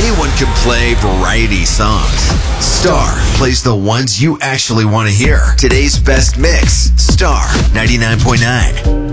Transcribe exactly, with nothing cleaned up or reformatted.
Anyone can play variety songs. Star plays the ones you actually want to hear. Today's best mix, Star ninety-nine point nine.